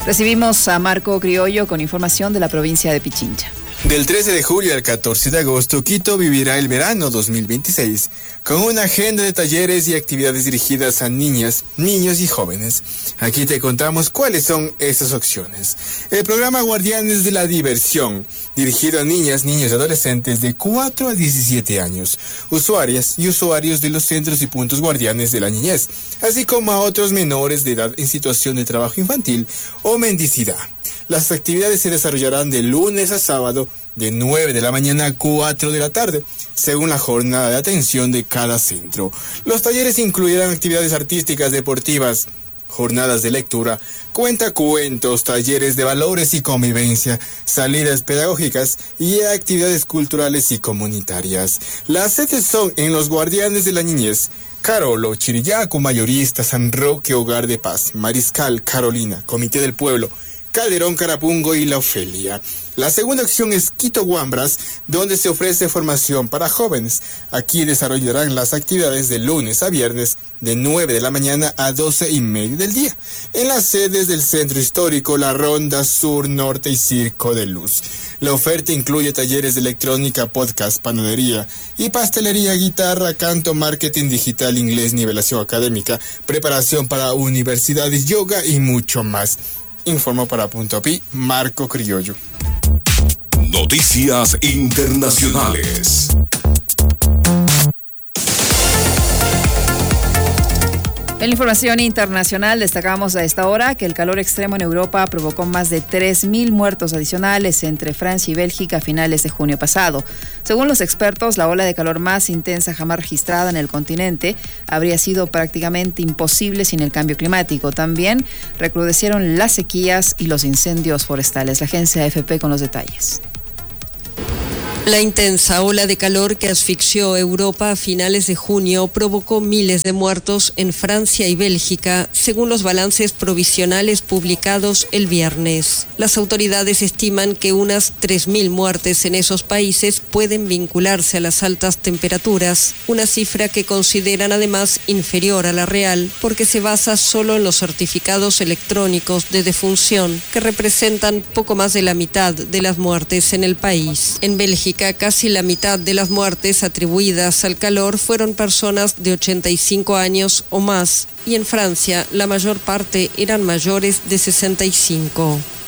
Recibimos a Marco Criollo con información de la provincia de Pichincha. Del 13 de julio al 14 de agosto, Quito vivirá el verano 2026, con una agenda de talleres y actividades dirigidas a niñas, niños y jóvenes. Aquí te contamos cuáles son esas opciones. El programa Guardianes de la Diversión, dirigido a niñas, niños y adolescentes de 4 a 17 años, usuarias y usuarios de los centros y puntos guardianes de la niñez, así como a otros menores de edad en situación de trabajo infantil o mendicidad. Las actividades se desarrollarán de lunes a sábado, de 9 de la mañana a 4 de la tarde, según la jornada de atención de cada centro. Los talleres incluirán actividades artísticas, deportivas, jornadas de lectura, cuentacuentos, talleres de valores y convivencia, salidas pedagógicas y actividades culturales y comunitarias. Las sedes son en los Guardianes de la Niñez: Carolo, Chirillaco, Mayorista, San Roque, Hogar de Paz, Mariscal, Carolina, Comité del Pueblo, Calderón, Carapungo y La Ofelia. La segunda opción es Quito Guambras, donde se ofrece formación para jóvenes. Aquí desarrollarán las actividades de lunes a viernes, de 9 de la mañana a 12:30 del día, en las sedes del Centro Histórico, La Ronda, Sur, Norte y Circo de Luz. La oferta incluye talleres de electrónica, podcast, panadería y pastelería, guitarra, canto, marketing digital, inglés, nivelación académica, preparación para universidades, yoga y mucho más. Informó para Punto Pi, Marco Criollo. Noticias internacionales. En la información internacional destacamos a esta hora que el calor extremo en Europa provocó más de 3.000 muertos adicionales entre Francia y Bélgica a finales de junio pasado. Según los expertos, la ola de calor más intensa jamás registrada en el continente habría sido prácticamente imposible sin el cambio climático. También recrudecieron las sequías y los incendios forestales. La agencia AFP con los detalles. La intensa ola de calor que asfixió Europa a finales de junio provocó miles de muertos en Francia y Bélgica, según los balances provisionales publicados el viernes. Las autoridades estiman que unas 3.000 muertes en esos países pueden vincularse a las altas temperaturas, una cifra que consideran además inferior a la real porque se basa solo en los certificados electrónicos de defunción, que representan poco más de la mitad de las muertes en el país. En Bélgica, casi la mitad de las muertes atribuidas al calor fueron personas de 85 años o más, y en Francia la mayor parte eran mayores de 65.